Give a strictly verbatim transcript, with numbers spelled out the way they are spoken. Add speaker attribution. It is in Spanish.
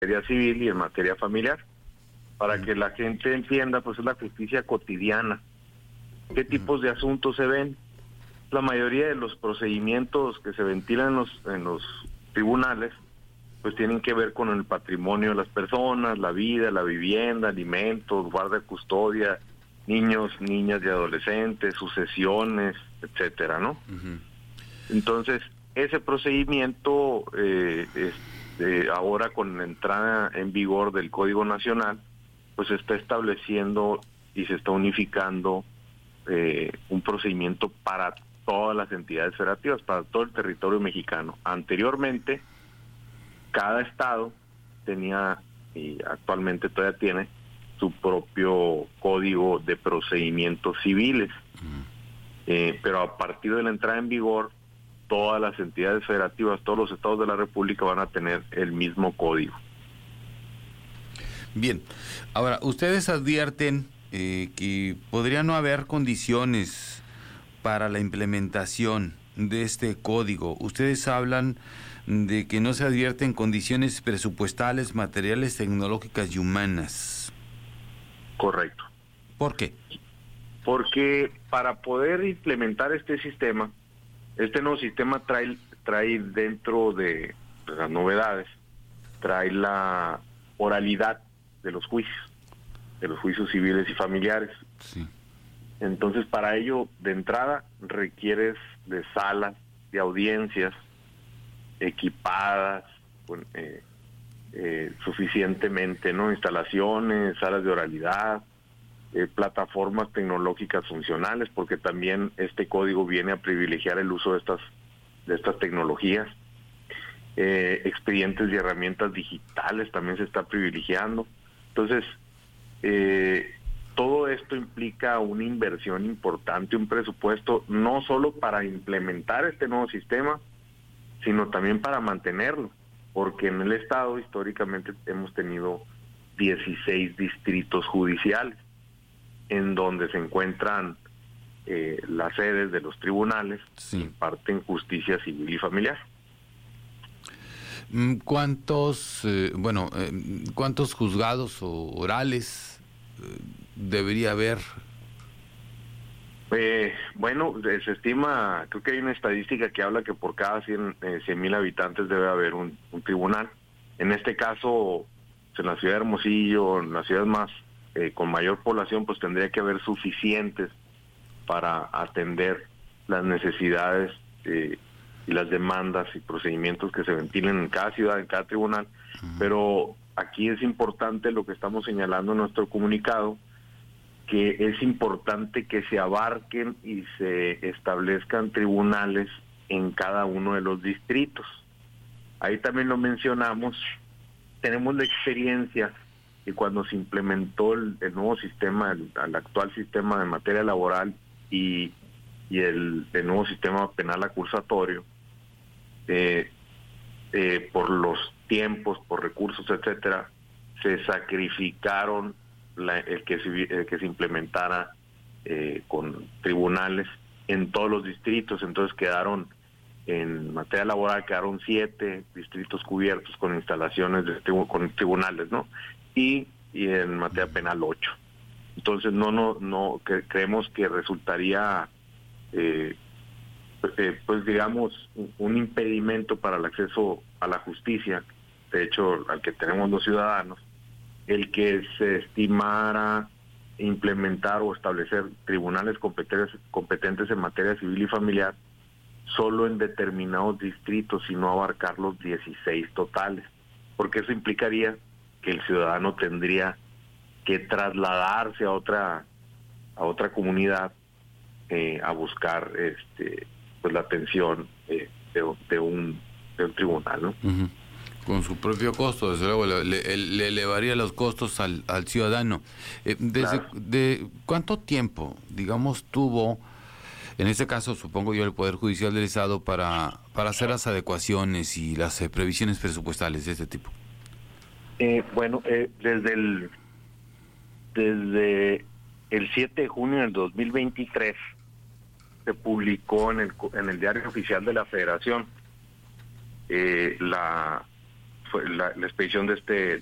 Speaker 1: materia civil y en materia familiar. Para que la gente entienda, pues es la justicia cotidiana. ¿Qué tipos de asuntos se ven? La mayoría de los procedimientos que se ventilan en los, en los tribunales, pues tienen que ver con el patrimonio de las personas, la vida, la vivienda, alimentos, guarda y custodia, niños, niñas y adolescentes, sucesiones, etcétera, ¿no? Uh-huh. Entonces, ese procedimiento, eh, este, ahora con la entrada en vigor del Código Nacional, pues se está estableciendo y se está unificando eh, un procedimiento para todas las entidades federativas, para todo el territorio mexicano. Anteriormente, cada estado tenía, y actualmente todavía tiene, su propio código de procedimientos civiles. Uh-huh. Eh, pero a partir de la entrada en vigor, todas las entidades federativas, todos los estados de la República van a tener el mismo código.
Speaker 2: Bien, ahora, ustedes advierten eh, que podría no haber condiciones para la implementación de este código. Ustedes hablan de que no se advierten condiciones presupuestales, materiales, tecnológicas y humanas.
Speaker 1: Correcto.
Speaker 2: ¿Por qué?
Speaker 1: Porque para poder implementar este sistema, este nuevo sistema trae, trae dentro de las novedades, trae la oralidad de los juicios, de los juicios civiles y familiares.
Speaker 2: Sí.
Speaker 1: Entonces, para ello, de entrada, requieres de salas de audiencias equipadas con, eh, eh, suficientemente, ¿no? Instalaciones, salas de oralidad, eh, plataformas tecnológicas funcionales, porque también este código viene a privilegiar el uso de estas, de estas tecnologías. Eh, expedientes y herramientas digitales también se está privilegiando. Entonces, eh, todo esto implica una inversión importante, un presupuesto, no solo para implementar este nuevo sistema, sino también para mantenerlo, porque en el estado históricamente hemos tenido dieciséis distritos judiciales, en donde se encuentran eh, las sedes de los tribunales, sí, que imparten justicia civil y familiar.
Speaker 2: ¿Cuántos, eh, bueno, eh, cuántos juzgados o orales eh, debería haber?
Speaker 1: Eh, bueno, se estima, creo que hay una estadística que habla que por cada cien mil habitantes debe haber un, un tribunal. En este caso, en la ciudad de Hermosillo, en las ciudades más eh, con mayor población, pues tendría que haber suficientes para atender las necesidades eh, y las demandas y procedimientos que se ventilen en cada ciudad, en cada tribunal. Uh-huh. Pero aquí es importante lo que estamos señalando en nuestro comunicado, que es importante que se abarquen y se establezcan tribunales en cada uno de los distritos. Ahí también lo mencionamos, tenemos la experiencia que cuando se implementó el, el nuevo sistema, el, el actual sistema de materia laboral y, y el, el nuevo sistema penal acusatorio, eh, eh, por los tiempos, por recursos, etcétera, se sacrificaron la, el, que se, el que se implementara eh, con tribunales en todos los distritos. Entonces quedaron, en materia laboral quedaron siete distritos cubiertos con instalaciones de tribu, con tribunales, ¿no? Y, y en materia penal ocho. Entonces no no no que, creemos que resultaría eh, eh, pues digamos un, un impedimento para el acceso a la justicia, de hecho al que tenemos los ciudadanos, el que se estimara implementar o establecer tribunales competentes competentes en materia civil y familiar solo en determinados distritos y no abarcar los dieciséis totales, porque eso implicaría que el ciudadano tendría que trasladarse a otra a otra comunidad eh, a buscar este pues la atención eh, de, de un de un tribunal, ¿no?
Speaker 2: Uh-huh. Con su propio costo, desde luego, le, le, le elevaría los costos al, al ciudadano. Eh, desde, claro. de, ¿Cuánto tiempo, digamos, tuvo, en este caso, supongo yo, el Poder Judicial del Estado para, para hacer las adecuaciones y las eh, previsiones presupuestales de este tipo?
Speaker 1: Eh, bueno, eh, desde el desde el siete de junio del dos mil veintitrés se publicó en el en el Diario Oficial de la Federación eh, la fue la, la expedición de este